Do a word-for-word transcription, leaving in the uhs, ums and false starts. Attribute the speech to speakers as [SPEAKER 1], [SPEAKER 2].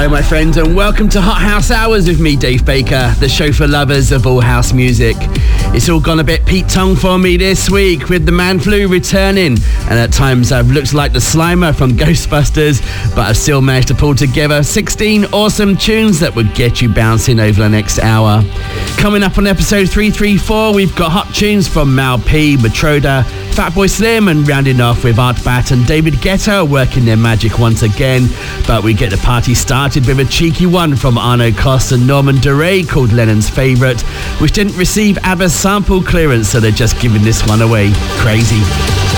[SPEAKER 1] Hello my friends and welcome to Hot House Hours with me, Dave Baker, the show for lovers of all house music. It's all gone a bit Pete Tong for me this week with the Man Flu returning, and at times I've looked like the Slimer from Ghostbusters, but I've still managed to pull together sixteen awesome tunes that would get you bouncing over the next hour. Coming up on episode three thirty-four, we've got hot tunes from Mal P, Matroda, Fatboy Slim, and rounding off with Art Bat and David Guetta working their magic once again. But we get the party started with a cheeky one from Arno Cost and Norman Duray called Lennon's Favourite, which didn't receive ABBA's sample clearance, so they're just giving this one away. Crazy.